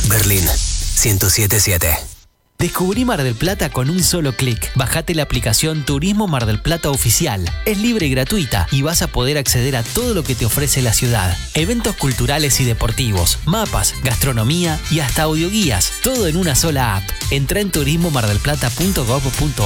Berlín 107.7. Descubrí Mar del Plata con un solo clic. Bajate la aplicación Turismo Mar del Plata Oficial. Es libre y gratuita y vas a poder acceder a todo lo que te ofrece la ciudad. Eventos culturales y deportivos, mapas, gastronomía y hasta audioguías. Todo en una sola app. Entra en turismomardelplata.gov.ar